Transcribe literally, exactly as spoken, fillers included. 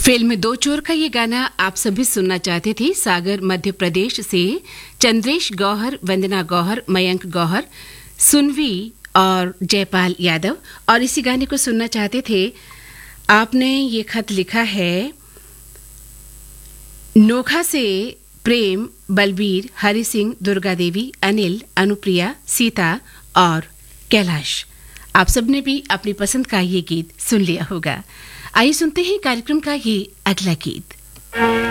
Film दो चोर का ये गाना आप सभी सुनना चाहते थे। सागर मध्य प्रदेश से चंद्रेश गौहर, वंदना गौहर, मयंक गौहर, सुनवी और जयपाल यादव, और इसी गाने को सुनना चाहते थे। आपने ये खत लिखा है नोखा से प्रेम, बलबीर, हरि सिंह, दुर्गा देवी, अनिल, अनुप्रिया, सीता और कैलाश। आप सबने भी अपनी पसंद का ये गीत सुन लिया होगा। आइए सुनते हैं कार्यक्रम का ये अगला गीत।